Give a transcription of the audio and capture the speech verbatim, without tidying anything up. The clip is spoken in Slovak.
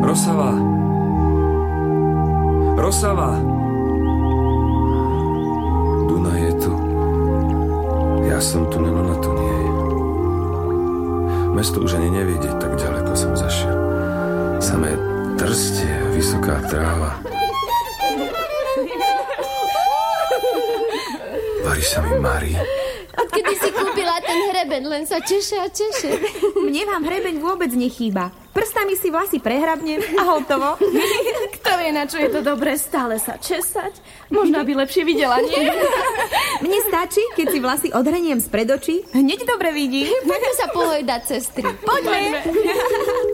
Rosava! Rosava! Dunaj je tu. Ja som tu, len ona tu nie je. Mesto už ani nevidieť, tak ďaleko som zašiel. Samé trstie, vysoká tráva. Varí sa mi Mári. Odkedy si kúpila ten hrebeň, len sa češe a češe. Mne vám hrebeň vôbec nechýba. Prstami si vlasy prehrabnem a hotovo. Kto vie, na čo je to dobré stále sa česať? Možno by lepšie videla, nie? Mne stačí, keď si vlasy odhreniem spred očí, hneď dobre vidí. Poďme sa pohojdať, sestry. Poďme.